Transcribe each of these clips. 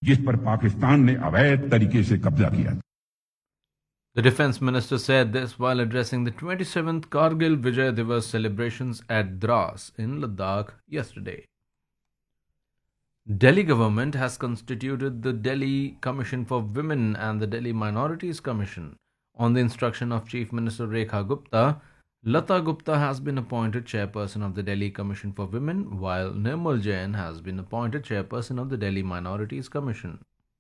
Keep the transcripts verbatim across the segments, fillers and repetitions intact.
जिस पर पाकिस्तान ने अवैध तरीके से कब्जा किया। The defense minister said this while addressing the twenty-seventh Kargil Vijay Divas celebrations at Dras in Ladakh yesterday. Delhi government has constituted the Delhi Commission for Women and the Delhi Minorities Commission. On the instruction of Chief Minister Rekha Gupta, Lata Gupta has been appointed chairperson of the Delhi Commission for Women, while Nirmal Jain has been appointed chairperson of the Delhi Minorities Commission.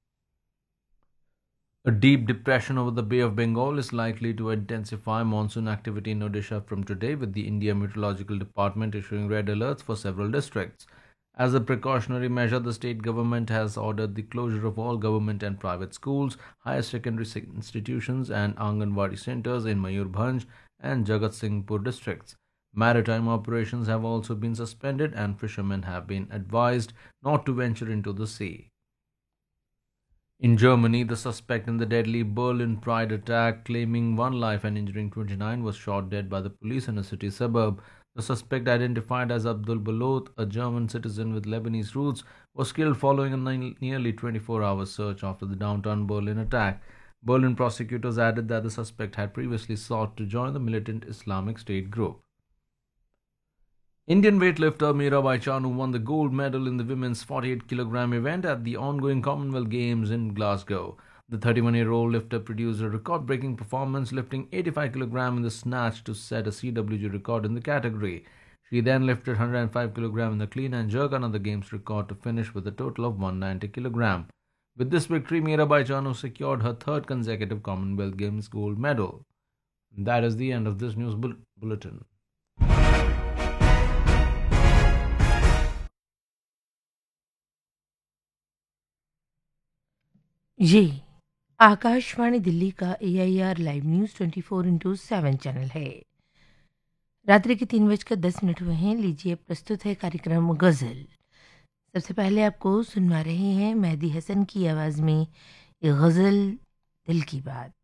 A deep depression over the Bay of Bengal is likely to intensify monsoon activity in Odisha from today, with the India Meteorological Department issuing red alerts for several districts. As a precautionary measure, the state government has ordered the closure of all government and private schools, higher secondary institutions and Anganwadi centers in Mayurbhanj and Jagat Singhpur districts. Maritime operations have also been suspended and fishermen have been advised not to venture into the sea. In Germany, the suspect in the deadly Berlin Pride attack, claiming one life and injuring twenty-nine, was shot dead by the police in a city suburb. The suspect, identified as Abdul Balot, a German citizen with Lebanese roots, was killed following a nearly twenty-four hour search after the downtown Berlin attack. Berlin prosecutors added that the suspect had previously sought to join the militant Islamic State group. Indian weightlifter Mirabai Chanu won the gold medal in the women's forty-eight kilogram event at the ongoing Commonwealth Games in Glasgow. The thirty-one-year-old lifter produced a record-breaking performance, lifting eighty-five kilograms in the snatch to set a C W G record in the category. She then lifted one hundred five kilograms in the clean and jerk, another Games record, to finish with a total of one hundred ninety kilograms. With this victory, Mirabai Chanu secured her third consecutive Commonwealth Games gold medal. That is the end of this news bulletin. ये आकाशवाणी दिल्ली का AIR live news twenty four into seven channel है। रात्रि के तीन बजकर दस minute हुए हैं। लीजिए, प्रस्तुत है कार्यक्रम गज़ल। सबसे पहले आपको सुनवा रहे हैं मेहदी हसन की आवाज़ में ये गज़ल, दिल की बात।